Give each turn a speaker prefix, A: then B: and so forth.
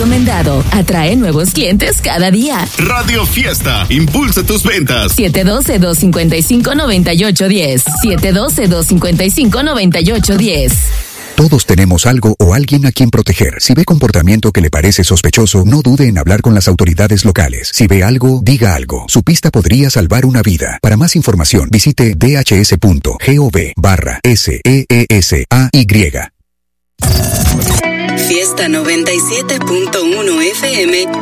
A: recomendado. Atrae nuevos clientes cada día.
B: Radio Fiesta, impulsa tus ventas.
A: 712-255-9810. 712-255-9810.
C: Todos tenemos algo o alguien a quien proteger. Si ve comportamiento que le parece sospechoso, no dude en hablar con las autoridades locales. Si ve algo, diga algo. Su pista podría salvar una vida. Para más información, visite dhs.gov/SEESAY.
D: Fiesta 97.1 FM